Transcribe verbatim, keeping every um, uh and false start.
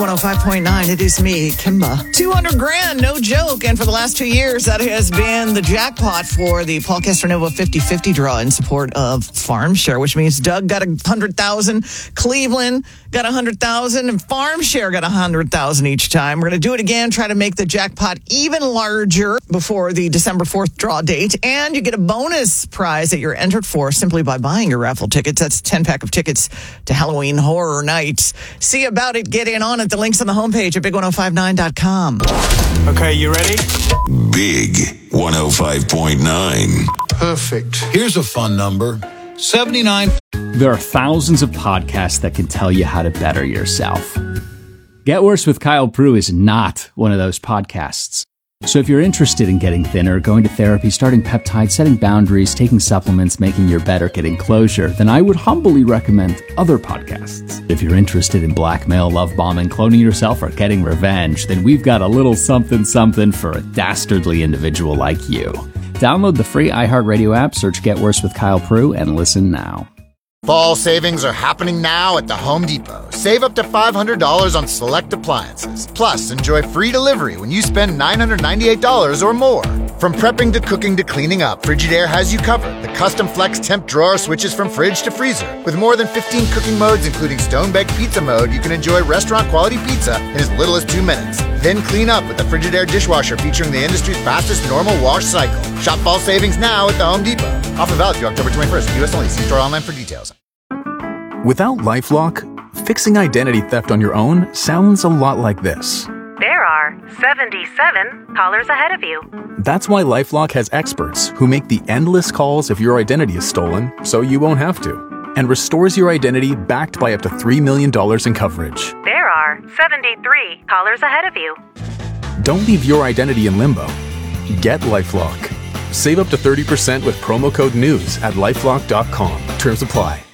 one oh five point nine, it is me, Kimba. two hundred grand, no joke. And for the last two years, that has been the jackpot for the Paul Castronova fifty-fifty draw in support of Farm Share, which means Doug got one hundred thousand dollars, Cleveland got one hundred thousand dollars, and Farm Share got one hundred thousand dollars each time. We're going to do it again, try to make the jackpot even larger before the December fourth draw date. And you get a bonus prize that you're entered for simply by buying your raffle tickets. That's a ten-pack of tickets to Halloween Horror Nights. See about it. Get in on it. The link's on the homepage at big ten fifty-nine dot com. Okay, you ready? Big one oh five point nine. Perfect. Here's a fun number. seventy-nine. There are thousands of podcasts that can tell you how to better yourself. Get Worse with Kyle Prue is not one of those podcasts. So if you're interested in getting thinner, going to therapy, starting peptides, setting boundaries, taking supplements, making your better, getting closure, then I would humbly recommend other podcasts. If you're interested in blackmail, love bombing, cloning yourself, or getting revenge, then we've got a little something something for a dastardly individual like you. Download the free iHeartRadio app, search Get Worse with Kyle Prue, and listen now. Fall savings are happening now at the Home Depot. Save up to five hundred dollars on select appliances. Plus, enjoy free delivery when you spend nine hundred ninety-eight dollars or more. From prepping to cooking to cleaning up, Frigidaire has you covered. The custom flex temp drawer switches from fridge to freezer. With more than fifteen cooking modes, including stone-baked pizza mode, you can enjoy restaurant-quality pizza in as little as two minutes. Then clean up with the Frigidaire dishwasher featuring the industry's fastest normal wash cycle. Shop fall savings now at the Home Depot. Offer valid through October twenty-first. U S only. See store online for details. Without LifeLock, fixing identity theft on your own sounds a lot like this. There are seventy-seven callers ahead of you. That's why LifeLock has experts who make the endless calls if your identity is stolen, so you won't have to, and restores your identity backed by up to three million dollars in coverage. There are seventy-three callers ahead of you. Don't leave your identity in limbo. Get LifeLock. Save up to thirty percent with promo code NEWS at lifelock dot com. Terms apply.